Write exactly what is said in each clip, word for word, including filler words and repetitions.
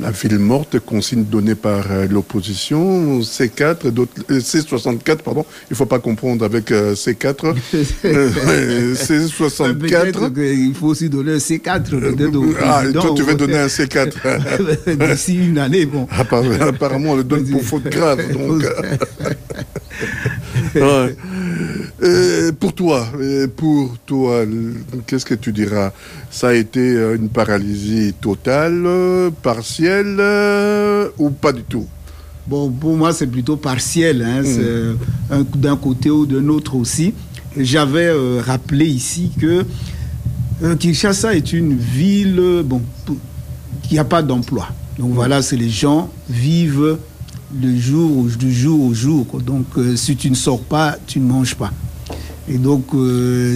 La ville morte, consigne donnée par euh, l'opposition, C quatre, euh, C soixante-quatre, pardon, il ne faut pas confondre avec euh, C quatre. euh, C soixante-quatre. Il faut aussi donner un C quatre. Euh, ah, toi tu veux donner un C quatre. D'ici une année, bon. Apparemment, on le donne pour faute grave. Donc. Ouais. Euh, pour toi, euh, pour toi, qu'est-ce que tu diras? Ça a été une paralysie totale, euh, partielle euh, ou pas du tout? Bon, pour moi, c'est plutôt partiel. Hein. Mmh. C'est un, d'un côté ou d'un autre aussi. J'avais euh, rappelé ici que euh, Kinshasa est une ville euh, bon, qui n'a pas d'emploi. Donc mmh. voilà, c'est les gens vivent le jour, du jour au jour. Quoi. Donc, euh, si tu ne sors pas, tu ne manges pas. Et donc, euh,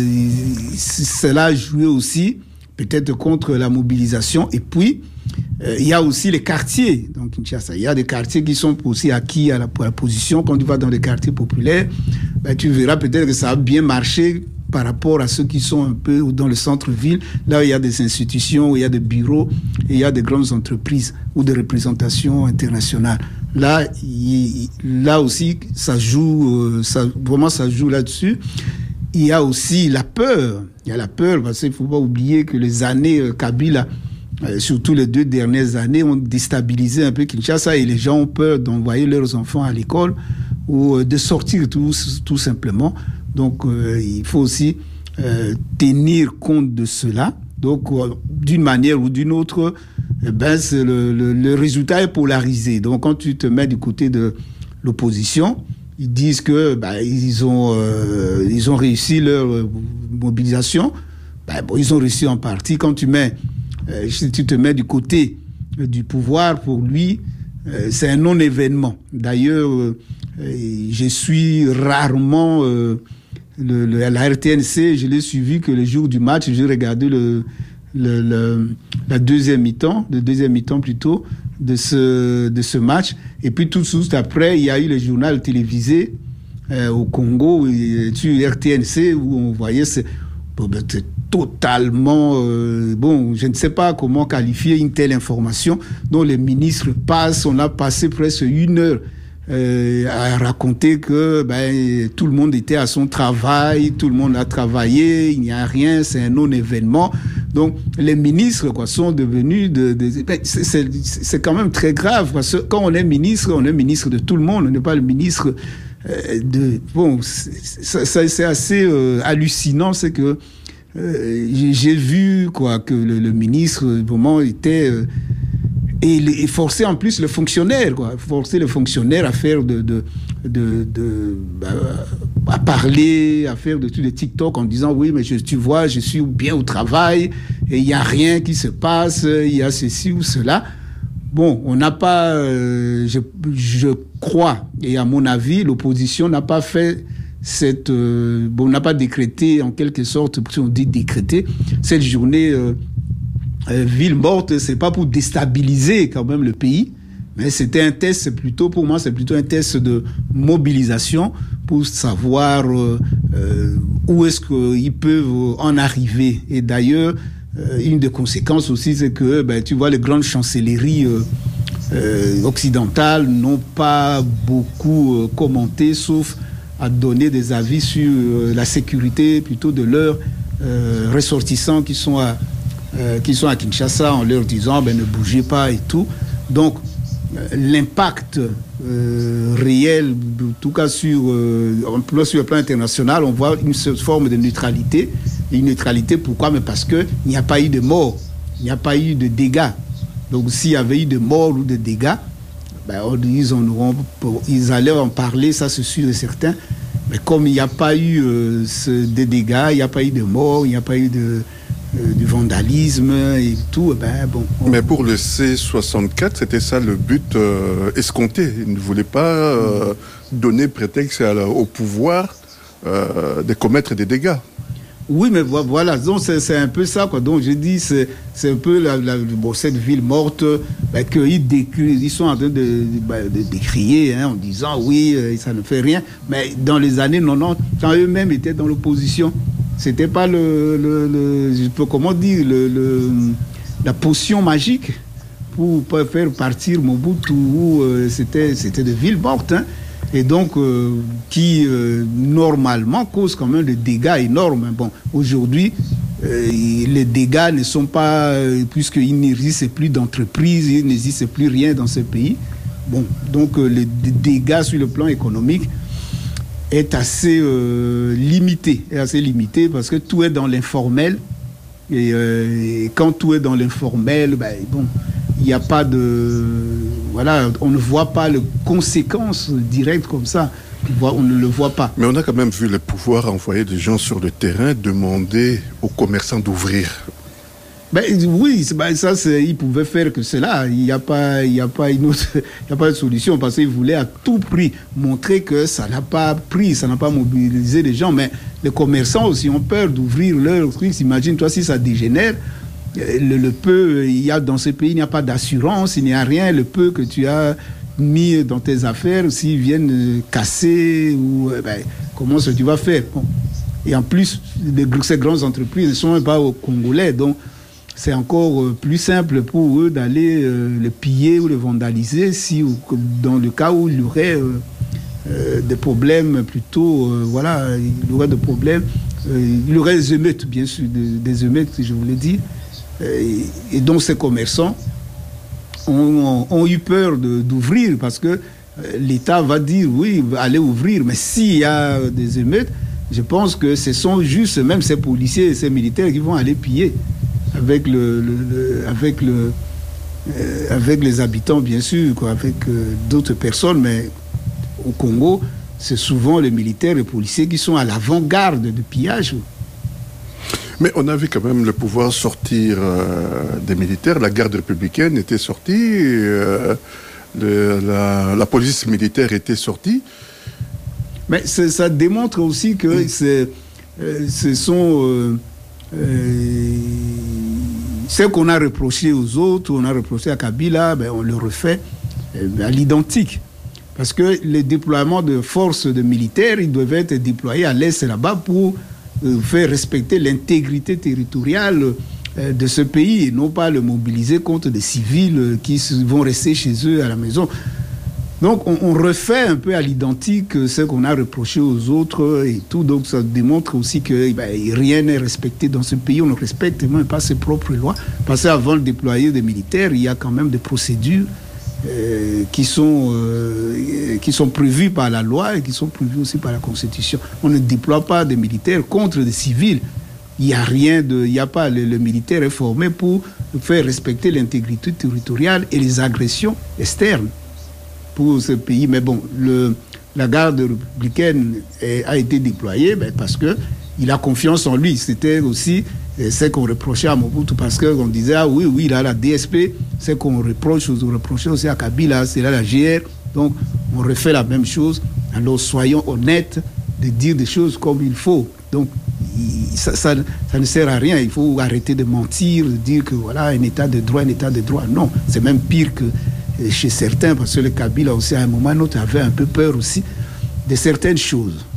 cela a joué aussi, peut-être contre la mobilisation. Et puis, euh, il y a aussi les quartiers. Donc, Kinshasa, il y a des quartiers qui sont aussi acquis à la, à la position. Quand tu vas dans les quartiers populaires, ben, tu verras peut-être que ça a bien marché par rapport à ceux qui sont un peu dans le centre-ville. Là, il y a des institutions, où il y a des bureaux, et il y a des grandes entreprises ou des représentations internationales. Là, il, là aussi, ça joue, ça, vraiment, ça joue là-dessus. Il y a aussi la peur. Il y a la peur, parce qu'il ne faut pas oublier que les années euh, Kabila, euh, surtout les deux dernières années, ont déstabilisé un peu Kinshasa et les gens ont peur d'envoyer leurs enfants à l'école ou euh, de sortir tout, tout simplement. Donc, euh, il faut aussi euh, tenir compte de cela. Donc, euh, d'une manière ou d'une autre, eh ben, c'est le, le, le résultat est polarisé. Donc, quand tu te mets du côté de l'opposition, ils disent que bah, ils ont euh, ils ont réussi leur euh, mobilisation. Bah, bon, ils ont réussi en partie. Quand tu mets euh, si tu te mets du côté euh, du pouvoir, pour lui, euh, c'est un non-événement. D'ailleurs, euh, je suis rarement euh, le, le, la R T N C. Je l'ai suivi que le jour du match. J'ai regardé le, le, le la deuxième mi-temps, le deuxième mi-temps plutôt. de ce, de ce match. Et puis tout de suite après, il y a eu le journal télévisé euh, au Congo, et, sur R T N C, où on voyait c'est, bon, ben, c'est totalement... Euh, bon, je ne sais pas comment qualifier une telle information dont les ministres passent. On a passé presque une heure euh, à raconter que ben, tout le monde était à son travail, tout le monde a travaillé, il n'y a rien, c'est un non-événement. Donc, les ministres quoi, sont devenus... De, de, ben, c'est, c'est, c'est quand même très grave, parce que quand on est ministre, on est ministre de tout le monde, on n'est pas le ministre euh, de... Bon, c'est, c'est, c'est assez euh, hallucinant, c'est que euh, j'ai, j'ai vu quoi, que le, le ministre, vraiment, était... Euh, et, et forcer en plus le fonctionnaire, quoi, forcer le fonctionnaire à faire de... de De, de, bah, à parler, à faire de tous les TikTok en disant oui mais je, tu vois je suis bien au travail et il n'y a rien qui se passe, il y a ceci ou cela. Bon, on n'a pas, euh, je, je crois, et à mon avis, l'opposition n'a pas fait cette, euh, bon, on n'a pas décrété en quelque sorte, si on dit décréter, cette journée euh, euh, ville morte, c'est pas pour déstabiliser quand même le pays. Mais c'était un test, c'est plutôt, pour moi, c'est plutôt un test de mobilisation pour savoir euh, euh, où est-ce qu'ils peuvent en arriver. Et d'ailleurs, euh, une des conséquences aussi, c'est que, ben, tu vois, les grandes chancelleries euh, euh, occidentales n'ont pas beaucoup euh, commenté, sauf à donner des avis sur euh, la sécurité plutôt de leurs euh, ressortissants qui sont à, euh, qui sont à Kinshasa, en leur disant, ben, ne bougez pas et tout. Donc, l'impact euh, réel, en tout cas sur, euh, sur le plan international, on voit une forme de neutralité. Et une neutralité, pourquoi? Mais parce qu'il n'y a pas eu de mort, il n'y a pas eu de dégâts. Donc s'il y avait eu de morts ou de dégâts, ben, ils, en auront, ils allaient en parler, ça c'est sûr et certain. Mais comme il n'y a pas eu euh, ce, de dégâts, il n'y a pas eu de morts, il n'y a pas eu de... du vandalisme et tout, ben bon. On... Mais pour le C soixante-quatre, c'était ça le but euh, escompté. Il ne voulait pas euh, donner prétexte à la, au pouvoir euh, de commettre des dégâts. Oui, mais voilà, donc c'est, c'est un peu ça, quoi. Donc je dis, c'est, c'est un peu la, la, bon, cette ville morte, ben, qu'ils décri- ils sont en train de, de, de décrier, hein, en disant oui, euh, ça ne fait rien. Mais dans les années quatre-vingt-dix, quand eux-mêmes étaient dans l'opposition, c'était pas le, le, le je peux comment dire le, le la potion magique pour, pour faire partir Mobutu, où euh, c'était, c'était des villes mortes, hein, et donc euh, qui euh, normalement causent quand même des dégâts énormes. Bon, aujourd'hui, euh, les dégâts ne sont pas, euh, puisqu'il n'existe plus d'entreprises, il n'existe plus rien dans ce pays. Bon, donc euh, les dégâts sur le plan économique est assez euh, limité, est assez limité parce que tout est dans l'informel. Et, euh, et quand tout est dans l'informel, ben, bon, il n'y a pas de... Voilà, on ne voit pas les conséquences directes comme ça. On ne le voit pas. Mais on a quand même vu le pouvoir envoyer des gens sur le terrain demander aux commerçants d'ouvrir. Ben, oui, ben, ça, c'est, ils pouvaient faire que cela. Il n'y a pas, il y a pas une autre, il y a pas de solution parce qu'ils voulaient à tout prix montrer que ça n'a pas pris, ça n'a pas mobilisé les gens. Mais les commerçants aussi ont peur d'ouvrir leurs trucs. Imagine-toi si ça dégénère. Le, le peu, il y a dans ce pays, il n'y a pas d'assurance, il n'y a rien. Le peu que tu as mis dans tes affaires, s'ils viennent casser, ou, ben, comment ça tu vas faire? Bon. Et en plus, les, ces grandes entreprises ne sont même pas aux Congolais, donc c'est encore plus simple pour eux d'aller euh, le piller ou le vandaliser si, ou, dans le cas où il y aurait euh, euh, des problèmes plutôt, euh, voilà, il y aurait des problèmes, euh, il y aurait des émeutes, bien sûr, des, des émeutes, je voulais dire, euh, et, et donc ces commerçants ont, ont, ont eu peur de, d'ouvrir parce que euh, l'État va dire, oui, allez ouvrir, mais s'il y a des émeutes, je pense que ce sont juste même ces policiers et ces militaires qui vont aller piller. Avec, le, le, le, avec, le, euh, avec les habitants, bien sûr, quoi, avec euh, d'autres personnes, mais au Congo, c'est souvent les militaires et les policiers qui sont à l'avant-garde du pillage. Mais on a vu quand même le pouvoir sortir euh, des militaires. La garde républicaine était sortie, euh, le, la, la police militaire était sortie. Mais ça démontre aussi que mmh. c'est, euh, ce sont... Euh, Euh, ce qu'on a reproché aux autres, on a reproché à Kabila, ben on le refait euh, à l'identique. Parce que les déploiements de forces de militaires, ils doivent être déployés à l'est et là-bas pour euh, faire respecter l'intégrité territoriale euh, de ce pays et non pas le mobiliser contre des civils euh, qui vont rester chez eux à la maison. Donc on, on refait un peu à l'identique ce qu'on a reproché aux autres et tout. Donc ça démontre aussi que ben, rien n'est respecté dans ce pays. On ne respecte même pas ses propres lois. Parce qu'avant de déployer des militaires, il y a quand même des procédures euh, qui, sont, euh, qui sont prévues par la loi et qui sont prévues aussi par la Constitution. On ne déploie pas des militaires contre des civils. Il n'y a rien de... Il n'y a pas... Le, le militaire est formé pour faire respecter l'intégrité territoriale et les agressions externes pour ce pays. Mais bon, le, la garde républicaine est, a été déployée ben, parce qu'il a confiance en lui. C'était aussi ce qu'on reprochait à Mobutu parce qu'on disait, ah oui, oui, il a la D S P, ce qu'on reproche, on reprochait aussi à Kabila, c'est là la G R. Donc, on refait la même chose. Alors, soyons honnêtes de dire des choses comme il faut. Donc, il, ça, ça, ça ne sert à rien. Il faut arrêter de mentir, de dire que voilà, un état de droit, un état de droit. Non, c'est même pire que chez certains, parce que le Kabila aussi, à un moment ou à un autre, avait un peu peur aussi de certaines choses.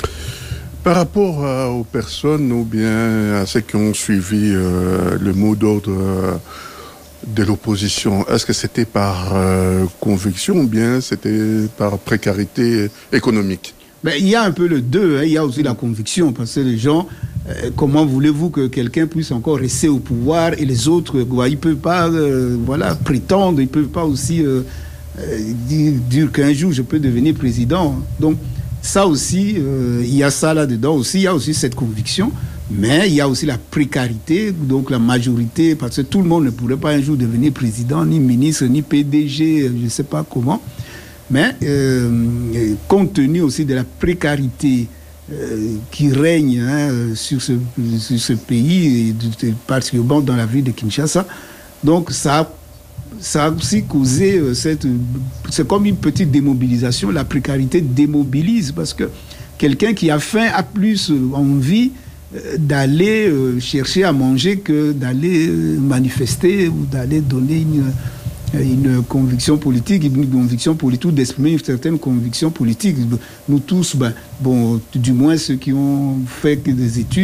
Par rapport à, aux personnes ou bien à ceux qui ont suivi euh, le mot d'ordre euh, de l'opposition, est-ce que c'était par euh, conviction ou bien c'était par précarité économique? Ben, il y a un peu le deux, hein. Il y a aussi la conviction, parce que les gens, euh, comment voulez-vous que quelqu'un puisse encore rester au pouvoir et les autres, bah, ils ne peuvent pas euh, voilà, prétendre, ils ne peuvent pas aussi euh, euh, dire, dire qu'un jour je peux devenir président. Donc ça aussi, euh, il y a ça là-dedans aussi, il y a aussi cette conviction, mais il y a aussi la précarité, donc la majorité, parce que tout le monde ne pourrait pas un jour devenir président, ni ministre, ni P D G, je ne sais pas comment. Mais euh, compte tenu aussi de la précarité euh, qui règne hein, sur, ce, sur ce pays, et particulièrement dans la ville de Kinshasa, donc ça, ça a aussi causé euh, cette... C'est comme une petite démobilisation. La précarité démobilise parce que quelqu'un qui a faim a plus envie euh, d'aller euh, chercher à manger que d'aller euh, manifester ou d'aller donner une... une conviction politique, une conviction politique, d'exprimer une certaine conviction politique. Nous tous, ben, bon, du moins ceux qui ont fait des études,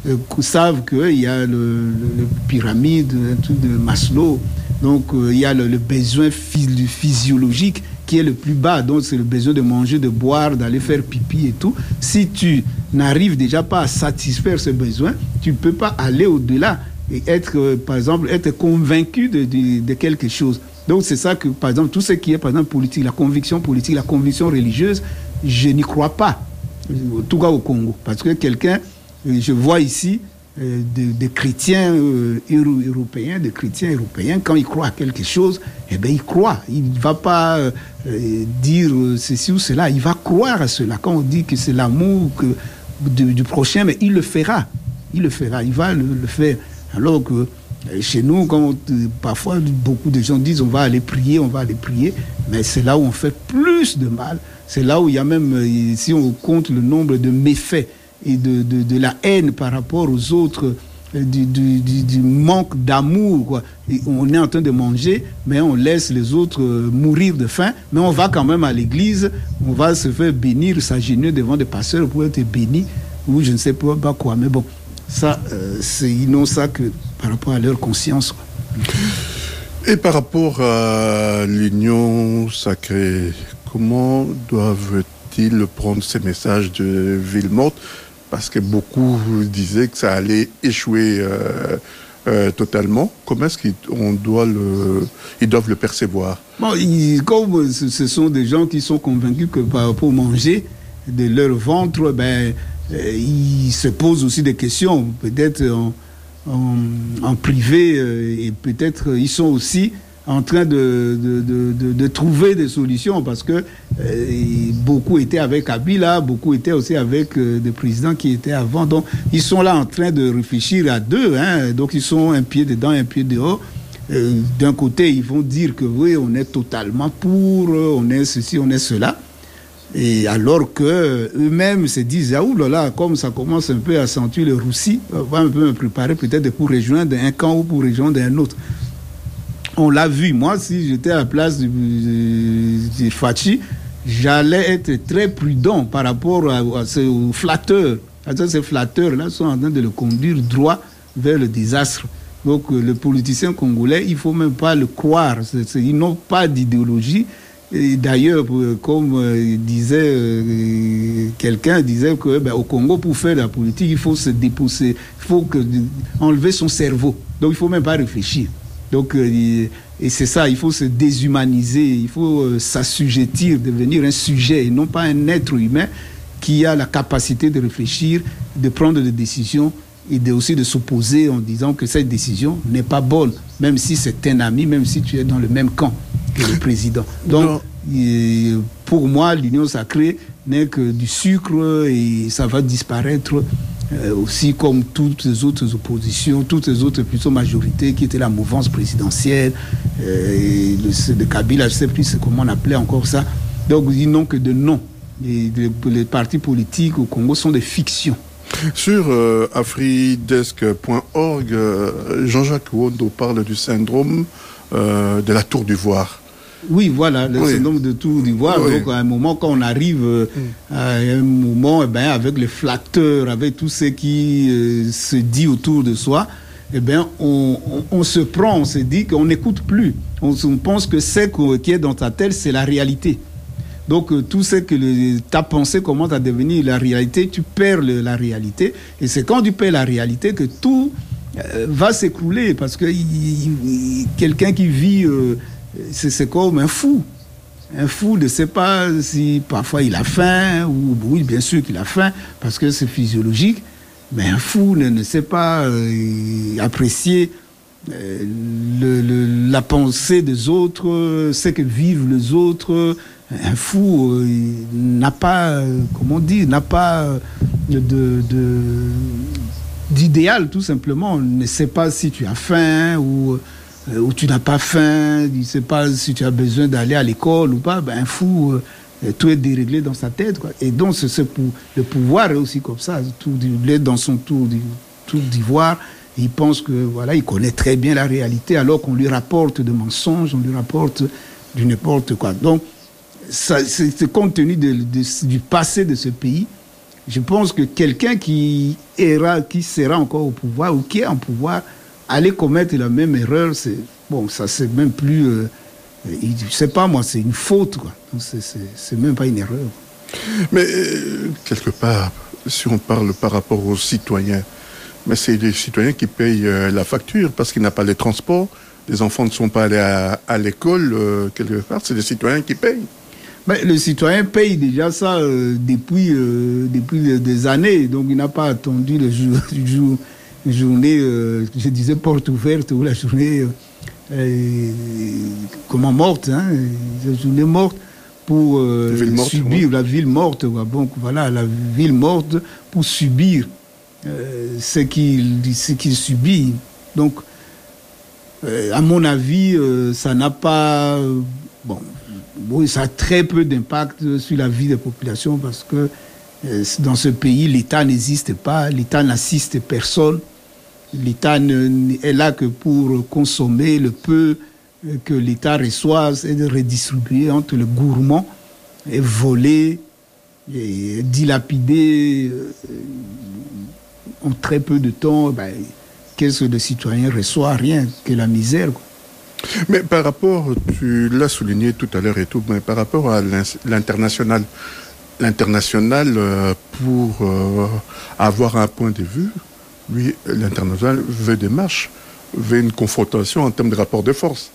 euh, savent qu'il y a le, le, le pyramide, un truc de Maslow. Donc, euh, il y a le, le besoin phys- physiologique qui est le plus bas. Donc, c'est le besoin de manger, de boire, d'aller faire pipi et tout. Si tu n'arrives déjà pas à satisfaire ce besoin, tu ne peux pas aller au-delà et être, euh, par exemple, être convaincu de, de, de quelque chose. Donc, c'est ça que, par exemple, tout ce qui est, par exemple, politique, la conviction politique, la conviction religieuse, je n'y crois pas, en tout cas au Congo. Parce que quelqu'un, je vois ici, euh, des de chrétiens euh, euro- européens, des chrétiens européens, quand ils croient à quelque chose, eh bien, ils croient. Il ne va pas euh, dire ceci ou cela, il va croire à cela. Quand on dit que c'est l'amour que, du, du prochain, mais il le fera. Il le fera, il va le, le faire. Alors que chez nous, quand on, parfois beaucoup de gens disent on va aller prier, on va aller prier, mais c'est là où on fait plus de mal. C'est là où il y a même, si on compte le nombre de méfaits et de, de, de la haine par rapport aux autres, du, du, du, du manque d'amour, quoi. Et on est en train de manger, mais on laisse les autres mourir de faim, mais on va quand même à l'église, on va se faire bénir, s'agenouiller devant des pasteurs pour être béni, ou je ne sais pas quoi, mais bon. Ça, euh, c'est, ils n'ont ça que par rapport à leur conscience. Et par rapport à l'union sacrée, comment doivent-ils prendre ces messages de ville morte? Parce que beaucoup disaient que ça allait échouer euh, euh, totalement. Comment est-ce qu'on doit le, ils doivent le percevoir? Bon, ils, comme ce, ce sont des gens qui sont convaincus que par rapport au manger de leur ventre, ben Euh, ils se posent aussi des questions, peut-être en, en, en privé, euh, et peut-être ils sont aussi en train de, de, de, de, de trouver des solutions, parce que euh, beaucoup étaient avec Kabila, beaucoup étaient aussi avec euh, des présidents qui étaient avant. Donc ils sont là en train de réfléchir à deux, hein, donc ils sont un pied dedans, un pied dehors. Euh, d'un côté, ils vont dire que oui, on est totalement pour, on est ceci, on est cela. Et alors que eux-mêmes se disent, ah oulala, comme ça commence un peu à sentir le roussi, on va un peu me préparer peut-être pour rejoindre un camp ou pour rejoindre un autre. On l'a vu, moi, si j'étais à la place de, de, de Fachi, j'allais être très prudent par rapport à, à ce, aux flatteurs. Ces flatteurs-là sont en train de le conduire droit vers le désastre. Donc, le politicien congolais, il ne faut même pas le croire. C'est, c'est, ils n'ont pas d'idéologie. Et d'ailleurs, comme euh, disait euh, quelqu'un, disait que ben, au Congo, pour faire la politique, il faut se dépousser, il faut que, enlever son cerveau. Donc, il ne faut même pas réfléchir. Donc, euh, et c'est ça, il faut se déshumaniser, il faut euh, s'assujettir, devenir un sujet, et non pas un être humain qui a la capacité de réfléchir, de prendre des décisions et de, aussi de s'opposer en disant que cette décision n'est pas bonne, même si c'est un ami, même si tu es dans le même camp que le président. Donc, et pour moi, l'union sacrée n'est que du sucre et ça va disparaître euh, aussi comme toutes les autres oppositions, toutes les autres plutôt majorités qui étaient la mouvance présidentielle, euh, et le, de Kabila, je ne sais plus comment on appelait encore ça. Donc, ils n'ont que de noms. Et les, les partis politiques au Congo sont des fictions. Sur euh, afridesk point org, euh, Jean-Jacques Wondo parle du syndrome euh, de la Tour d'Ivoire. Oui, voilà, le oui. syndrome de Tour d'Ivoire. Oui. Donc, à un moment, quand on arrive euh, mm. à un moment, eh ben, avec les flatteurs, avec tout ce qui euh, se dit autour de soi, eh ben, on, on, on se prend, on se dit qu'on n'écoute plus. On, on pense que ce qui est dans ta tête, c'est la réalité. Donc, euh, tout ce que le, ta pensée commence à devenir la réalité, tu perds le, la réalité. Et c'est quand tu perds la réalité que tout euh, va s'écrouler. Parce que il, il, quelqu'un qui vit... Euh, C'est, c'est comme un fou. Un fou ne sait pas si parfois il a faim, ou oui, bien sûr qu'il a faim, parce que c'est physiologique, mais un fou ne, ne sait pas euh, apprécier euh, le, le, la pensée des autres, ce que vivent les autres. Un fou euh, n'a pas, euh, comment dire, n'a pas euh, de, de, d'idéal, tout simplement. On ne sait pas si tu as faim ou... Euh, où tu n'as pas faim, il ne sait pas si tu as besoin d'aller à l'école ou pas, ben un fou, euh, tout est déréglé dans sa tête, quoi. Et donc, c'est, c'est pour, le pouvoir est aussi comme ça, tout il est dans son tour, tour d'ivoire, et il pense que, voilà, il connaît très bien la réalité, alors qu'on lui rapporte des mensonges, on lui rapporte du n'importe quoi. Donc, ça, c'est, c'est compte tenu de, de, du passé de ce pays, je pense que quelqu'un qui, ira, qui sera encore au pouvoir ou qui est en pouvoir, aller commettre la même erreur, c'est, bon, ça c'est même plus, euh, je sais pas moi, c'est une faute, quoi. C'est, c'est, c'est même pas une erreur. Mais euh, quelque part, si on parle par rapport aux citoyens, mais c'est les citoyens qui payent euh, la facture parce qu'ils n'ont pas les transports, les enfants ne sont pas allés à, à l'école, euh, quelque part, c'est les citoyens qui payent. Mais le citoyen paye déjà ça euh, depuis, euh, depuis des années, donc il n'a pas attendu le jour, le jour journée, euh, je disais porte ouverte, ou la journée, euh, comment morte, hein, la journée morte pour euh, morte, subir ouais. la ville morte. Bon, voilà, la ville morte pour subir euh, ce qu'il ce qu'il subit. Donc, euh, à mon avis, euh, ça n'a pas, euh, bon, bon, ça a très peu d'impact sur la vie des populations parce que euh, dans ce pays, l'État n'existe pas, l'État n'assiste personne. L'État est là que pour consommer le peu que l'État reçoit et de redistribuer entre les gourmands et voler et dilapider en très peu de temps. Ben, qu'est-ce que le citoyen reçoit? Rien que la misère, quoi. Mais par rapport, tu l'as souligné tout à l'heure et tout, mais par rapport à l'international, l'international euh, pour euh, avoir un point de vue, lui, l'international veut des marches, veut une confrontation en termes de rapport de force.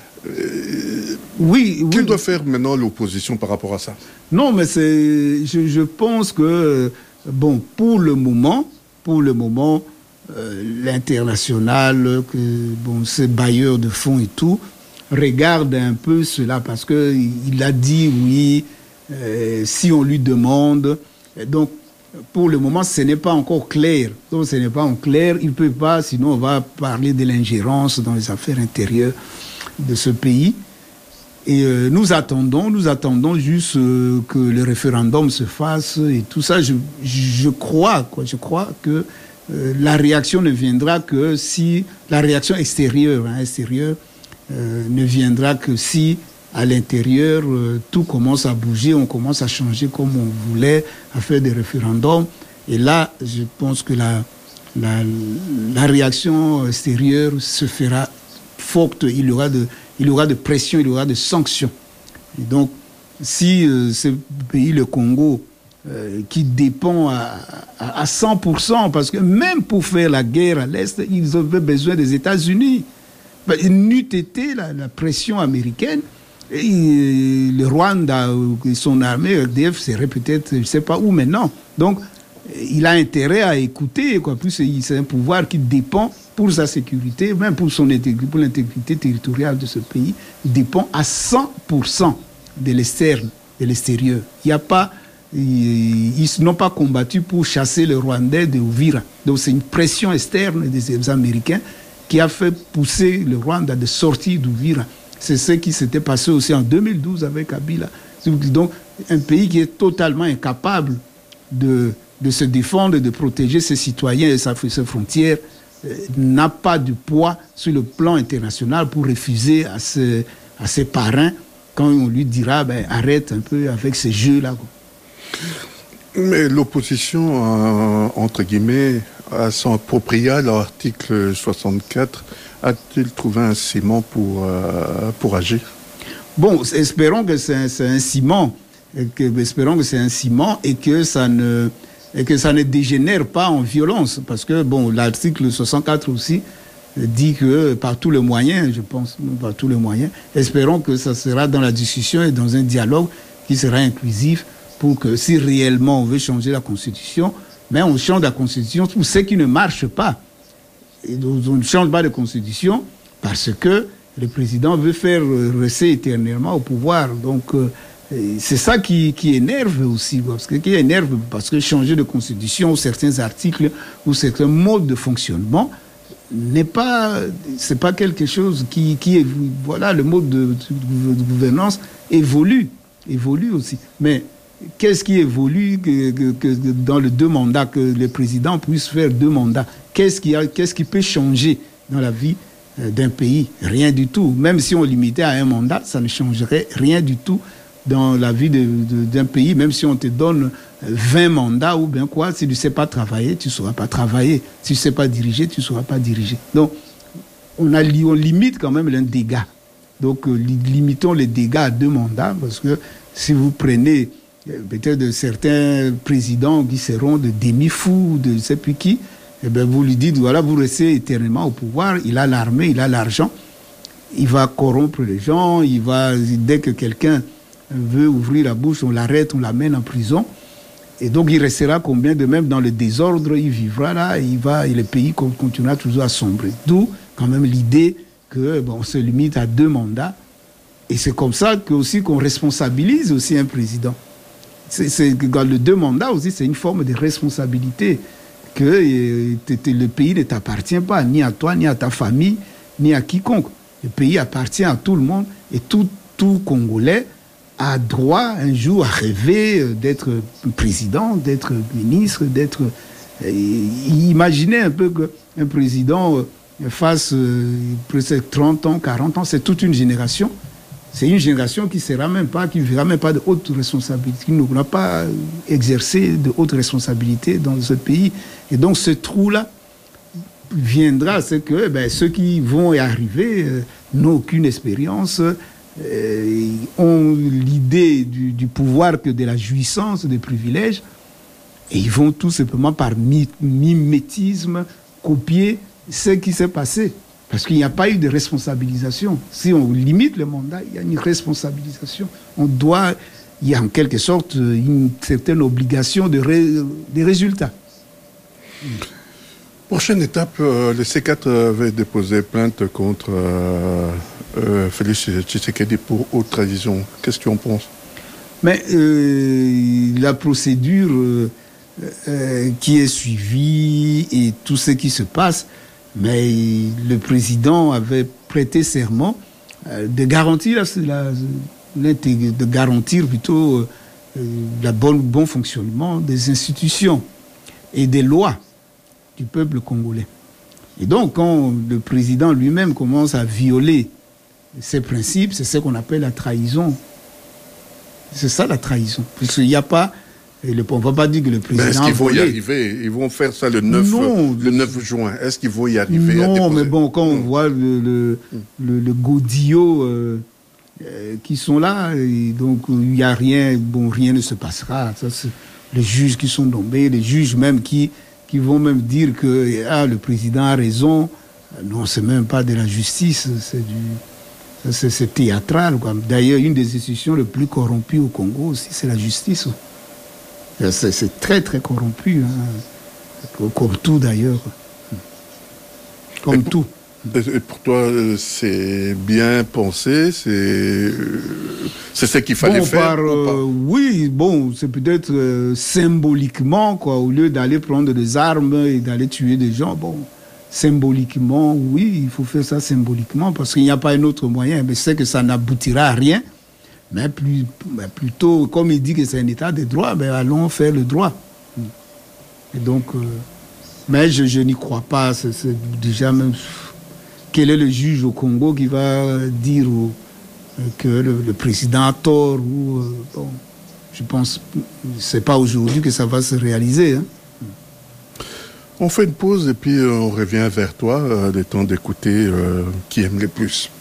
Euh, oui, oui. Que doit faire maintenant l'opposition par rapport à ça? Non, mais c'est, je, je pense que, bon, pour le moment, pour le moment, euh, l'international, que, bon, ces bailleurs de fonds et tout, regarde un peu cela parce que il a dit oui, euh, si on lui demande, donc. Pour le moment, ce n'est pas encore clair. Donc, ce n'est pas encore clair. Il ne peut pas, sinon on va parler de l'ingérence dans les affaires intérieures de ce pays. Et euh, nous attendons, nous attendons juste euh, que le référendum se fasse et tout ça. Je, je crois, quoi, je crois que euh, la réaction ne viendra que si la réaction extérieure, hein, extérieure euh, ne viendra que si à l'intérieur, euh, tout commence à bouger, on commence à changer comme on voulait, à faire des référendums. Et là, je pense que la, la, la réaction extérieure se fera forte. Il y aura de, il y aura de pression, il y aura de sanctions. Et donc, si euh, ce pays, le Congo, euh, qui dépend à, à, à cent pour cent, parce que même pour faire la guerre à l'Est, ils avaient besoin des États-Unis. Ben, n'eût été la, la pression américaine, et le Rwanda, son armée, R D F, serait peut-être, je ne sais pas où maintenant. Donc, il a intérêt à écouter, quoi. Plus c'est un pouvoir qui dépend pour sa sécurité, même pour son intégrité, pour l'intégrité territoriale de ce pays, dépend à cent pour cent de l'externe, de l'extérieur. Il n'y a pas, ils n'ont pas combattu pour chasser le Rwandais de Uvira. Donc, c'est une pression externe des Américains qui a fait pousser le Rwanda de sortir d'Uvira. C'est ce qui s'était passé aussi en deux mille douze avec Kabila. Donc, un pays qui est totalement incapable de, de se défendre, de protéger ses citoyens et ses frontières, euh, n'a pas de poids sur le plan international pour refuser à, ce, à ses parrains quand on lui dira ben, arrête un peu avec ces jeux-là. Mais l'opposition, euh, entre guillemets, à son approprié l'article soixante-quatre, a-t-il trouvé un ciment pour, euh, pour agir? Bon, espérons que c'est un, c'est un ciment, et que, espérons que c'est un ciment et que ça ne, et que ça ne dégénère pas en violence, parce que bon, l'article soixante-quatre aussi dit que par tous les moyens, je pense, par tous les moyens, espérons que ça sera dans la discussion et dans un dialogue qui sera inclusif pour que si réellement on veut changer la Constitution, mais on change la Constitution pour ce qui ne marche pas. Et on ne change pas de Constitution parce que le président veut faire rester éternellement au pouvoir. Donc, euh, c'est ça qui, qui énerve aussi. Parce que, qui énerve parce que changer de Constitution ou certains articles ou certains modes de fonctionnement n'est pas, c'est pas quelque chose qui, qui est, voilà, le mode de, de gouvernance évolue, évolue aussi. Mais qu'est-ce qui évolue que, que, que dans les deux mandats, que le président puisse faire deux mandats? Qu'est-ce qui, a, qu'est-ce qui peut changer dans la vie d'un pays? Rien du tout. Même si on limitait à un mandat, ça ne changerait rien du tout dans la vie de, de, d'un pays, même si on te donne vingt mandats ou bien quoi, si tu ne sais pas travailler, tu ne sauras pas travailler. Si tu ne sais pas diriger, tu ne sauras pas diriger. Donc, on, a, on limite quand même les dégâts. Donc, euh, limitons les dégâts à deux mandats, parce que si vous prenez euh, peut-être de certains présidents qui seront de demi-fous, de je ne sais plus qui, eh bien, vous lui dites, voilà, vous restez éternellement au pouvoir, il a l'armée, il a l'argent, il va corrompre les gens, il va, dès que quelqu'un veut ouvrir la bouche, on l'arrête, on l'amène en prison. Et donc, il restera combien de même dans le désordre, il vivra là, et, il va, et le pays continuera toujours à sombrer. D'où, quand même, l'idée que, bon, on se limite à deux mandats. Et c'est comme ça que, aussi qu'on responsabilise aussi un président. C'est, c'est, dans le deux mandats aussi, c'est une forme de responsabilité que euh, le pays ne t'appartient pas, ni à toi, ni à ta famille, ni à quiconque. Le pays appartient à tout le monde et tout, tout Congolais a droit un jour à rêver d'être président, d'être ministre, d'être... Euh, imaginez un peu qu'un président fasse euh, presque trente ans, quarante ans, c'est toute une génération. C'est une génération qui ne sera même pas, qui ne verra même pas de haute responsabilité, qui n'aura pas exercé de haute responsabilité dans ce pays. Et donc ce trou-là viendra, c'est que ben, ceux qui vont y arriver euh, n'ont aucune expérience, euh, ont l'idée du, du pouvoir que de la jouissance, des privilèges, et ils vont tout simplement par mimétisme copier ce qui s'est passé. Parce qu'il n'y a pas eu de responsabilisation. Si on limite le mandat, il y a une responsabilisation. On doit, il y a en quelque sorte une certaine obligation de, ré, de résultats. Prochaine étape, euh, le C quatre avait déposé plainte contre euh, euh, Félix Tshisekedi pour haute trahison. Qu'est-ce que tu en penses? Mais euh, la procédure euh, euh, qui est suivie et tout ce qui se passe, mais le président avait prêté serment euh, de garantir la, la, de garantir plutôt euh, le bon, bon fonctionnement des institutions et des lois du peuple congolais. Et donc, quand le président lui-même commence à violer ces principes, c'est ce qu'on appelle la trahison. C'est ça la trahison. Parce qu'il n'y a pas... On ne va pas dire que le président... Mais est-ce qu'ils vont y arriver? Ils vont faire ça le neuf, le neuf juin. Est-ce qu'ils vont y arriver? Non, mais bon, quand on voit le, le, le, le godillot euh, euh, qui sont là, et donc il n'y a rien, bon, rien ne se passera. Ça, c'est les juges qui sont nommés, les juges même qui, qui vont même dire que ah, le président a raison. Non, c'est même pas de la justice, c'est du... C'est, c'est théâtral. Quoi. D'ailleurs, une des institutions les plus corrompues au Congo aussi, c'est la justice. C'est, c'est très, très corrompu. Hein. Comme tout, d'ailleurs. Comme et pour, tout. Et pour toi, c'est bien pensé, c'est, c'est ce qu'il fallait bon, faire par, euh, Oui, bon, c'est peut-être euh, symboliquement, quoi, au lieu d'aller prendre des armes et d'aller tuer des gens, bon... Symboliquement, oui, il faut faire ça symboliquement parce qu'il n'y a pas un autre moyen. Mais c'est que ça n'aboutira à rien. Mais plus, mais plutôt, comme il dit que c'est un état de droit, ben allons faire le droit. Et donc, euh, mais je, je n'y crois pas. C'est, c'est déjà même. Quel est le juge au Congo qui va dire au, que le, le président a tort ou euh, bon, je pense, c'est pas aujourd'hui que ça va se réaliser. Hein. On fait une pause et puis euh, on revient vers toi, euh, le temps d'écouter euh, qui aime le plus.